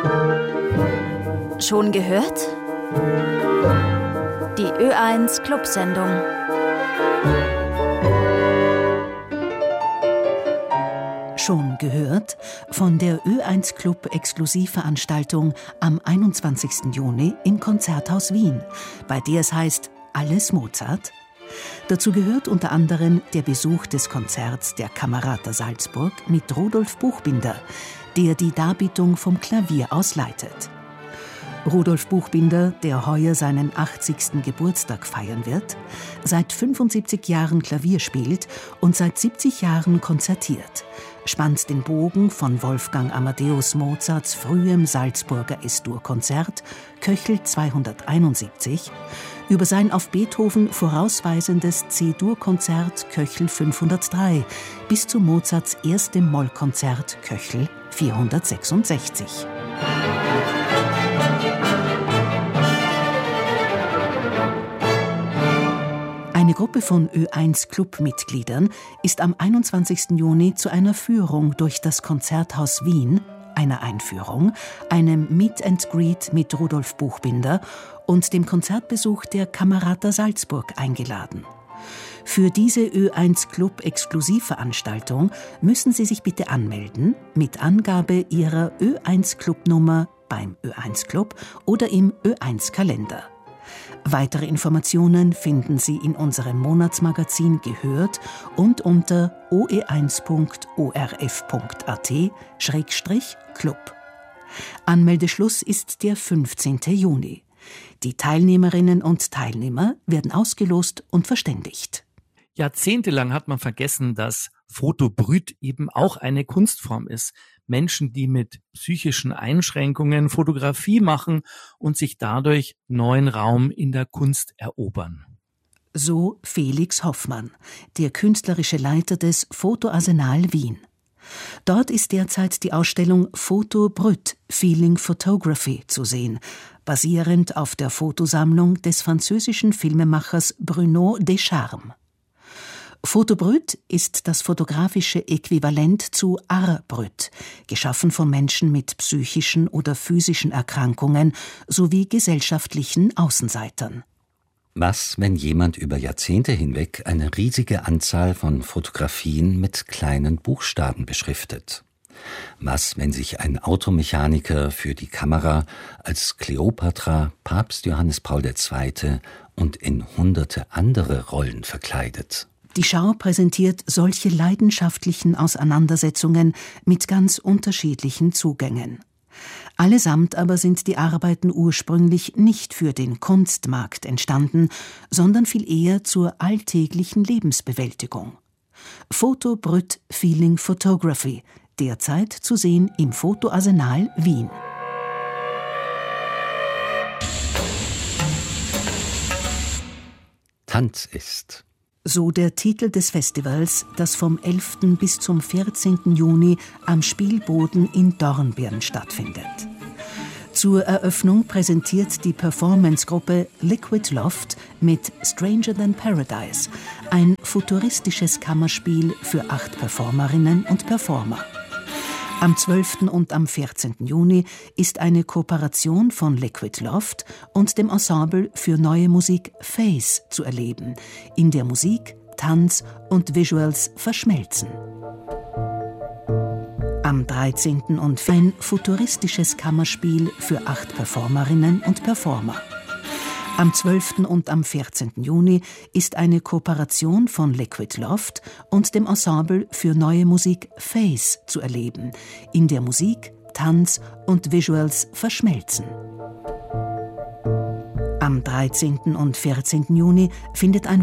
Schon gehört? Die Ö1 Clubsendung. Schon gehört von der Ö1 Club Exklusivveranstaltung am 21. Juni im Konzerthaus Wien, bei der es heißt Alles Mozart. Dazu gehört unter anderem der Besuch des Konzerts der Camerata Salzburg mit Rudolf Buchbinder, der die Darbietung vom Klavier aus leitet. Rudolf Buchbinder, der heuer seinen 80. Geburtstag feiern wird, seit 75 Jahren Klavier spielt und seit 70 Jahren konzertiert, spannt den Bogen von Wolfgang Amadeus Mozarts frühem Salzburger Es-Dur-Konzert Köchel 271 über sein auf Beethoven vorausweisendes C-Dur-Konzert Köchel 503 bis zu Mozarts erstem Mollkonzert Köchel 466. Eine Gruppe von Ö1-Club-Mitgliedern ist am 21. Juni zu einer Führung durch das Konzerthaus Wien, einer Einführung, einem Meet and Greet mit Rudolf Buchbinder und dem Konzertbesuch der Camerata Salzburg eingeladen. Für diese Ö1-Club-Exklusivveranstaltung müssen Sie sich bitte anmelden mit Angabe Ihrer Ö1-Club-Nummer beim Ö1-Club oder im Ö1-Kalender. Weitere Informationen finden Sie in unserem Monatsmagazin Gehört und unter oe1.orf.at/club. Anmeldeschluss ist der 15. Juni. Die Teilnehmerinnen und Teilnehmer werden ausgelost und verständigt. Jahrzehntelang hat man vergessen, dass Fotobrüt eben auch eine Kunstform ist. Menschen, die mit psychischen Einschränkungen Fotografie machen und sich dadurch neuen Raum in der Kunst erobern. So Felix Hoffmann, der künstlerische Leiter des Fotoarsenal Wien. Dort ist derzeit die Ausstellung Fotobrüt – Feeling Photography zu sehen, basierend auf der Fotosammlung des französischen Filmemachers Bruno Descharmes. Fotobrüt ist das fotografische Äquivalent zu Art-Brüt, geschaffen von Menschen mit psychischen oder physischen Erkrankungen sowie gesellschaftlichen Außenseitern. Was, wenn jemand über Jahrzehnte hinweg eine riesige Anzahl von Fotografien mit kleinen Buchstaben beschriftet? Was, wenn sich ein Automechaniker für die Kamera als Kleopatra, Papst Johannes Paul II. Und in hunderte andere Rollen verkleidet? Die Schau präsentiert solche leidenschaftlichen Auseinandersetzungen mit ganz unterschiedlichen Zugängen. Allesamt aber sind die Arbeiten ursprünglich nicht für den Kunstmarkt entstanden, sondern viel eher zur alltäglichen Lebensbewältigung. Fotobrüt – Feeling Photography, derzeit zu sehen im Fotoarsenal Wien. Tanz ist. So der Titel des Festivals, das vom 11. bis zum 14. Juni am Spielboden in Dornbirn stattfindet. Zur Eröffnung präsentiert die Performancegruppe Liquid Loft mit Stranger Than Paradise, ein futuristisches Kammerspiel für 8 Performerinnen und Performer. Am 12. und am 14. Juni ist eine Kooperation von Liquid Loft und dem Ensemble für neue Musik Face zu erleben, in der Musik, Tanz und Visuals verschmelzen. Am 13. und ein futuristisches Kammerspiel für 8 Performerinnen und Performer. Am 12. und am 14. Juni ist eine Kooperation von Liquid Loft und dem Ensemble für neue Musik Face zu erleben, in der Musik, Tanz und Visuals verschmelzen. Am 13. und 14. Juni findet ein